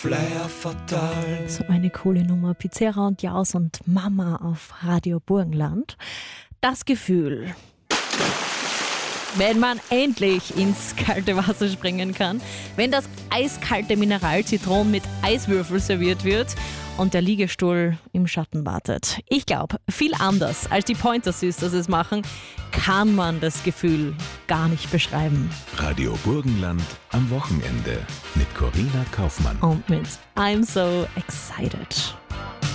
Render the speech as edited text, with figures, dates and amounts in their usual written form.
Flair fatal. So eine coole Nummer. Pizzeria und Jaus und Mama auf Radio Burgenland. Das Gefühl, wenn man endlich ins kalte Wasser springen kann, wenn das eiskalte Mineralzitron mit Eiswürfel serviert wird und der Liegestuhl im Schatten wartet. Ich glaube, viel anders als die Pointer Sisters es machen, kann man das Gefühl gar nicht beschreiben. Radio Burgenland am Wochenende mit Corinna Kaufmann. Und mit I'm so excited.